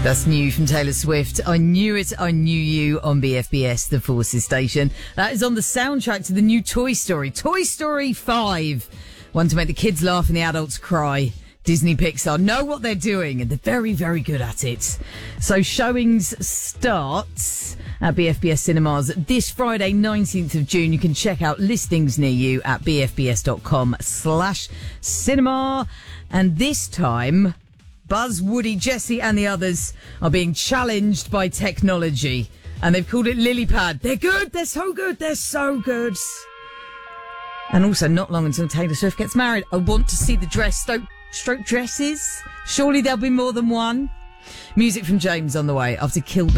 That's new from Taylor Swift. I Knew It, I Knew You on BFBS, the Forces station. That is on the soundtrack to the new Toy Story. Toy Story 5. One to make the kids laugh and the adults cry. Disney Pixar know what they're doing and they're very, very good at it. So showings starts at BFBS Cinemas this Friday, 19th of June. You can check out listings near you at bfbs.com/cinema. And this time, Buzz, Woody, Jessie and the others are being challenged by technology. And they've called it Lilypad. They're good. They're so good. They're so good. And also not long until Taylor Swift gets married. I want to see the stroke dresses. Surely there'll be more than one. Music from James on the way after Kill Bill.